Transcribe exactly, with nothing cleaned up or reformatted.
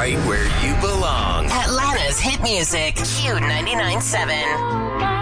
right where you belong. Atlanta's hit music, Q ninety-nine point seven.